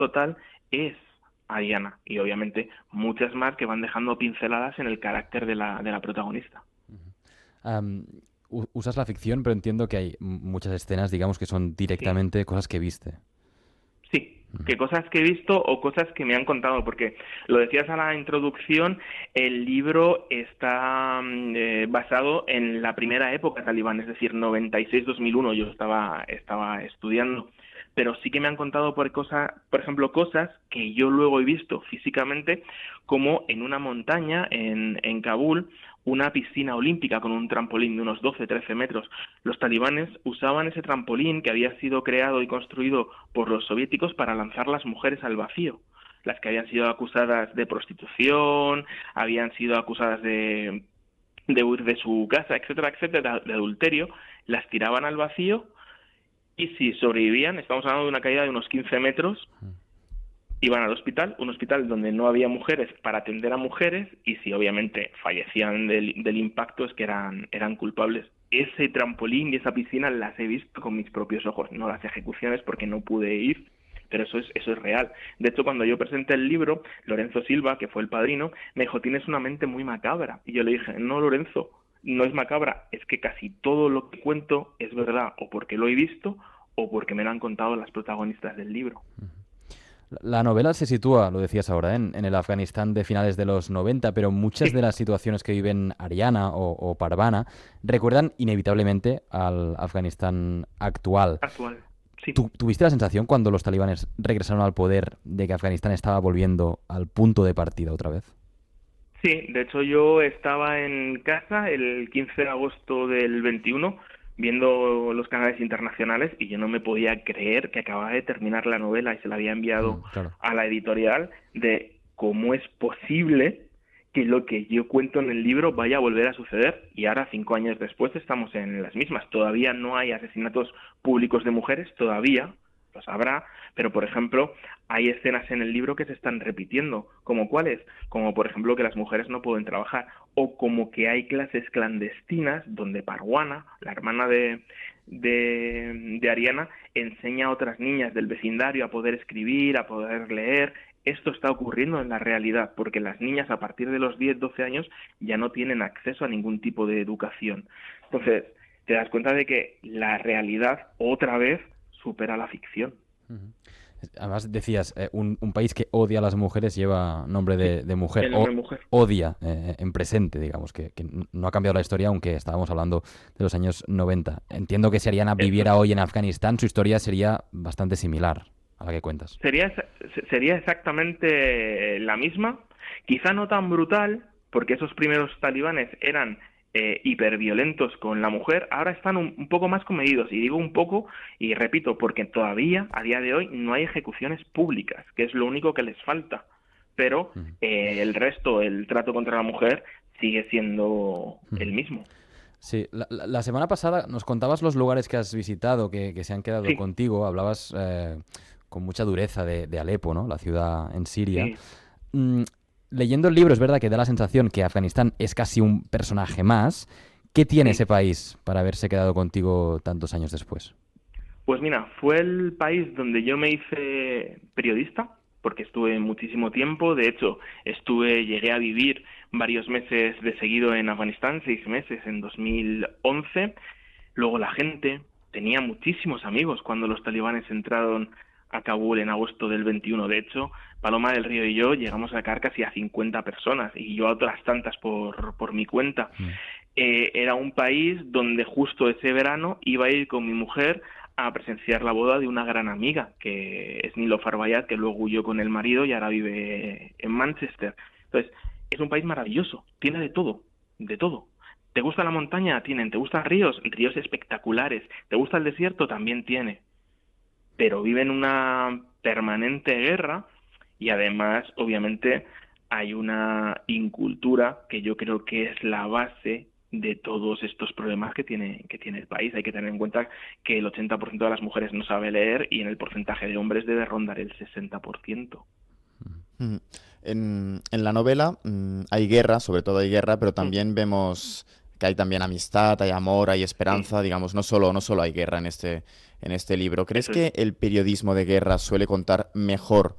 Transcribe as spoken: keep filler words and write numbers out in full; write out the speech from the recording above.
total es Ariana, y obviamente muchas más que van dejando pinceladas en el carácter de la, de la protagonista. Am, u- usas la ficción, pero entiendo que hay m- muchas escenas, digamos, que son Sí. directamente cosas que viste. Sí, Ujú. que cosas que he visto o cosas que me han contado, porque lo decías a la introducción, el libro está mm, eh, basado en la primera época talibán, es decir, noventa y seis dos mil uno, yo estaba, estaba estudiando, pero sí que me han contado por, cosa, por ejemplo, cosas que yo luego he visto físicamente, como en una montaña en, en Kabul, una piscina olímpica con un trampolín de unos doce trece metros. Los talibanes usaban ese trampolín que había sido creado y construido por los soviéticos para lanzar las mujeres al vacío, las que habían sido acusadas de prostitución, habían sido acusadas de, de huir de su casa, etcétera, etcétera, de adulterio, las tiraban al vacío y si sobrevivían, estamos hablando de una caída de unos quince metros, iban al hospital, un hospital donde no había mujeres para atender a mujeres y si obviamente fallecían del, del impacto es que eran, eran culpables. Ese trampolín y esa piscina las he visto con mis propios ojos, no las ejecuciones porque no pude ir, pero eso es, eso es real. De hecho, cuando yo presenté el libro, Lorenzo Silva, que fue el padrino, me dijo, tienes una mente muy macabra. Y yo le dije, no, Lorenzo, no es macabra, es que casi todo lo que cuento es verdad, o porque lo he visto, o porque me lo han contado las protagonistas del libro. La novela se sitúa, lo decías ahora, ¿eh? en, en el Afganistán de finales de los noventa, pero muchas de Sí, las situaciones que viven Ariana o, o Parvana recuerdan inevitablemente al Afganistán actual. actual. Sí. ¿Tú, ¿Tuviste la sensación cuando los talibanes regresaron al poder de que Afganistán estaba volviendo al punto de partida otra vez? Sí, de hecho yo estaba en casa el quince de agosto del veintiuno viendo los canales internacionales y yo no me podía creer que acababa de terminar la novela y se la había enviado Mm, claro. a la editorial de cómo es posible que lo que yo cuento en el libro vaya a volver a suceder y ahora cinco años después estamos en las mismas. Todavía no hay asesinatos públicos de mujeres, todavía los habrá, pero por ejemplo hay escenas en el libro que se están repitiendo, como cuáles, como por ejemplo que las mujeres no pueden trabajar, o como que hay clases clandestinas donde Parwana, la hermana de, de, de Ariana, enseña a otras niñas del vecindario a poder escribir, a poder leer. Esto está ocurriendo en la realidad, porque las niñas a partir de los diez doce años ya no tienen acceso a ningún tipo de educación. Entonces, te das cuenta de que la realidad otra vez supera la ficción. Ujú. Además decías, eh, un, un país que odia a las mujeres lleva nombre Sí, de, de mujer. el O, nombre mujer. odia eh, en presente, digamos, que, que n- no ha cambiado la historia, aunque estábamos hablando de los años noventa. Entiendo que si Ariana Eso viviera es. hoy en Afganistán, su historia sería bastante similar a la que cuentas. Sería, sería exactamente la misma, quizá no tan brutal, porque esos primeros talibanes eran eh, hiperviolentos con la mujer, ahora están un, un poco más comedidos, y digo un poco, y repito, porque todavía, a día de hoy, no hay ejecuciones públicas, que es lo único que les falta, pero Ujú. eh, el resto, el trato contra la mujer, sigue siendo el Ujú. mismo. Sí, la, la- la semana pasada nos contabas los lugares que has visitado, que, que se han quedado Sí, contigo. Hablabas eh, con mucha dureza de, de Alepo, ¿no? La ciudad en Siria. sí. Mm, leyendo el libro es verdad que da la sensación que Afganistán es casi un personaje más. ¿Qué tiene ese Sí. país para haberse quedado contigo tantos años después? Pues mira, fue el país donde yo me hice periodista, porque estuve muchísimo tiempo. De hecho, estuve, llegué a vivir varios meses de seguido en Afganistán, seis meses en dos mil once. Luego la gente tenía muchísimos amigos cuando los talibanes entraron a Kabul en agosto del veintiuno. De hecho, Paloma del Río y yo llegamos a sacar casi a cincuenta personas y yo a otras tantas por, por mi cuenta. Mm. Eh, era un país donde justo ese verano iba a ir con mi mujer a presenciar la boda de una gran amiga, que es Niloufar Bayat, que luego huyó con el marido y ahora vive en Manchester. Entonces, es un país maravilloso, tiene de todo, de todo. ¿Te gusta la montaña? Tienen. ¿Te gustan ríos? Ríos espectaculares. ¿Te gusta el desierto? También tiene. Pero vive en una permanente guerra y además, obviamente, hay una incultura que yo creo que es la base de todos estos problemas que tiene, que tiene el país. Hay que tener en cuenta que el ochenta por ciento de las mujeres no sabe leer y en el porcentaje de hombres debe rondar el sesenta por ciento. Mm. En, en la novela mm, hay guerra, sobre todo hay guerra, pero Mm, también vemos que hay también amistad, hay amor, hay sí, esperanza, digamos, no solo, no solo hay guerra en este, en este libro. ¿Crees eso es. que el periodismo de guerra suele contar mejor